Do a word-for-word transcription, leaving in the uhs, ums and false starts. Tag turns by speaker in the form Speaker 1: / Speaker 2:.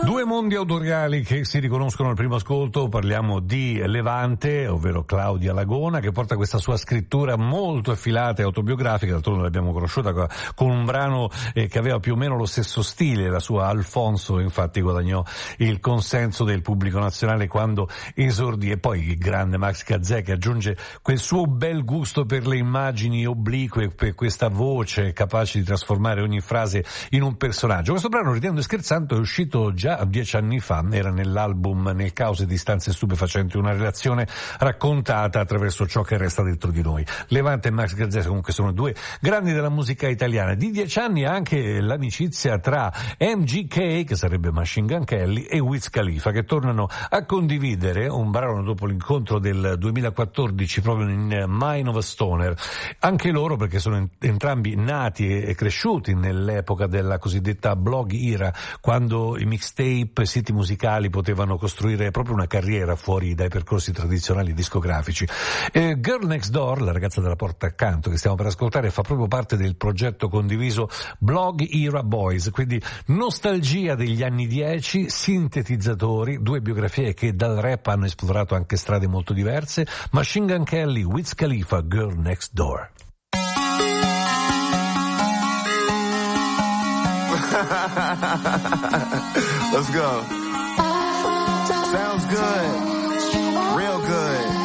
Speaker 1: Due mondi autoriali che si riconoscono al primo ascolto. Parliamo di Levante, ovvero Claudia Lagona, che porta questa sua scrittura molto affilata e autobiografica. D'altronde l'abbiamo conosciuta con un brano eh, che aveva più o meno lo stesso stile, la sua Alfonso. Infatti guadagnò il consenso del pubblico nazionale quando esordì. E poi il grande Max Gazzè, che aggiunge quel suo bel gusto per le immagini oblique, per questa voce capace di trasformare ogni frase in un personaggio. Questo brano, ridendo e scherzando, è uscito già dieci anni fa, era nell'album Nel caos e distanze stupefacenti, una relazione raccontata attraverso ciò che resta dentro di noi. Levante e Max Gazzè comunque sono due grandi della musica italiana. Di dieci anni anche l'amicizia tra M G K, che sarebbe Machine Gun Kelly, e Wiz Khalifa, che tornano a condividere un brano dopo l'incontro del duemilaquattordici proprio in Mind of a Stoner. Anche loro, perché sono entrambi nati e cresciuti nell'epoca della cosiddetta blog era, quando i mixtape, siti musicali potevano costruire proprio una carriera fuori dai percorsi tradizionali discografici. E Girl Next Door, la ragazza della porta accanto che stiamo per ascoltare, fa proprio parte del progetto condiviso Blog Era Boys, quindi nostalgia degli anni dieci, sintetizzatori, due biografie che dal rap hanno esplorato anche strade molto diverse. Machine Gun Kelly, Wiz Khalifa, Girl Next Door.
Speaker 2: Let's go. Sounds good.